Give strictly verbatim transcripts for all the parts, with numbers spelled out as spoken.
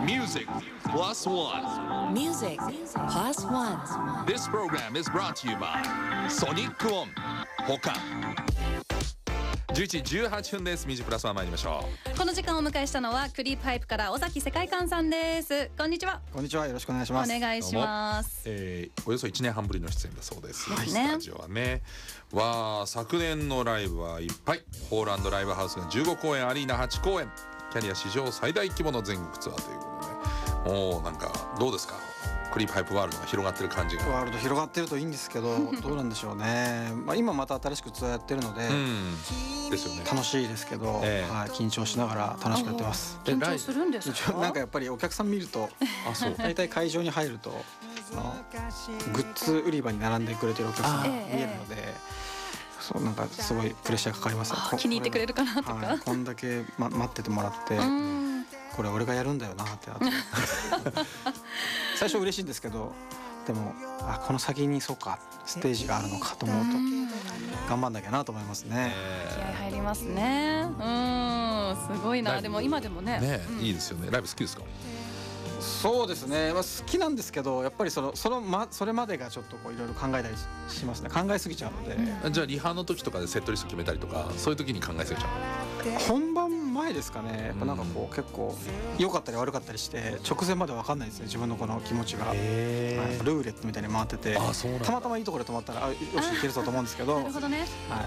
Music plus one. Music plus one. This program is brought to you by Sonic On 他。じゅういちじじゅうはっぷんです。ミュージックプラスワン参りましょう。この時間をお迎えしたのはクリープハイプから尾崎世界観さんです。こんにちは。 こんにちは。よろしくお願いします。 お願いします。 えー、およそいちねんはんぶりの出演だそうです。 はい、 スタジオはね。わあ、昨年のライブはいっぱい。ホーランドライブハウスがじゅうごこうえん、アリーナはちこうえん。キャリア史上最大規模の全国ツアーということで、もうなんかどうですか。クリープハイプワールドが広がってる感じが。 ワールド広がってるといいんですけどどうなんでしょうね。まあ今また新しくツアーやってるので、 うん、ですよね。 楽しいですけど、えーはい、緊張しながら楽しくやってます。 緊張するんですか。 なんかやっぱりお客さん見るとあそう大体会場に入るとあのグッズ売り場に並んでくれてるお客さんが見えるので、えー、そうなんかすごいプレッシャーかかります。 気に入ってくれるかなとか、 はい、こんだけ、ま、待っててもらってこれ俺がやるんだよなって最初嬉しいんですけど、でもあこの先にそうかステージがあるのかと思うと頑張んなきゃなと思いますね。 気合入りますね。うんすごいな。でも今でもねね、うん、いいですよね。ライブ好きですか。 そうですね、まあ、好きなんですけどやっぱりそのその、ま、それまでがちょっとこういろいろ考えたりしますね。考えすぎちゃうので、 うん、じゃあリハの時とかでセットリスト決めたりとかそういう時に考えすぎちゃう。 本番前ですかね。やっぱなんかこう結構良かったり悪かったりして直前まで分かんないですね。自分のこの気持ちが、はい、ルーレットみたいに回っててたまたまいいところで止まったらあよしいけるぞと思うんですけど、 なるほどね、 はい、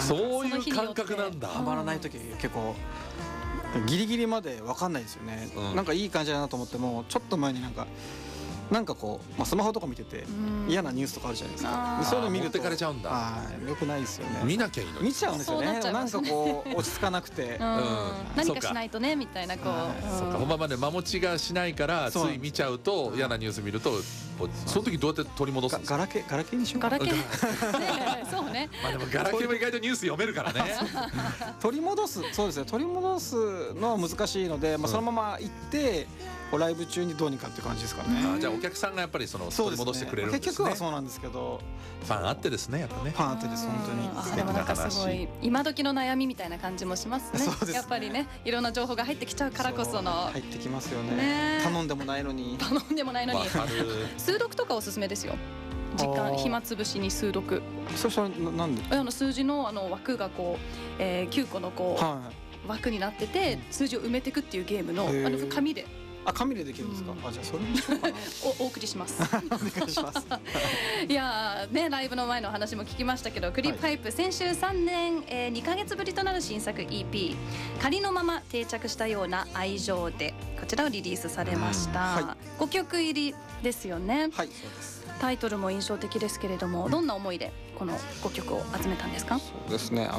そういう感覚なんだ。 はまらない時結構ギリギリまで分かんないですよね、うん、なんかいい感じだなと思ってもちょっと前になんかなんかこう、まあ、スマホとか見てて嫌なニュースとかあるじゃないですか。そういうの見ると持ってかれちゃうんだ。 はいよくないですよね。 見なきゃいいのに見ちゃうんですよね。 ななんかこう落ち着かなくて、うん、 何かしないとねみたいなこう、 うん、そうか本番まで間持ちがしないからつい見ちゃうと嫌なニュース見るとその時どうやって取り戻すんですか。 ガラケーガラケーにしようか。 ガラケーそうね。 まあでもガラケーも意外とニュース読めるからね取り戻すそうですね取り戻すのは難しいので、まあ、そのまま行ってライブ中にどうにかって感じですかね。 あじゃあお客さんがやっぱりその取り戻してくれるんですね。 結局はそうなんですけどファンあってですねやっぱね。 ファンあってです本当に素敵な話。今時の悩みみたいな感じもしますね。 そうですね。 やっぱりねいろんな情報が入ってきちゃうからこその入ってきますよね。 ね頼んでもないのに頼んでもないのに数読とかおすすめですよ。時間暇つぶしに数読。 そしたらなんであの数字のあの枠がこう、えー、きゅうこのこう、はい、枠になってて数字を埋めていくっていうゲームのあの紙であ紙でできるんですか。うん、あじゃあそれにしようかなおお送りしますお願いしますいやねライブの前の話も聞きましたけどクリープハイプ、はい、先週さんねん、えー、にかげつぶりとなる新作 イーピー 仮のまま定着したような愛情でこちらをリリースされました、はい、ごきょく入りですよね。 はいそうです。 タイトルも印象的ですけれどもどんな思いでこのごきょくを集めたんですか。 そうですね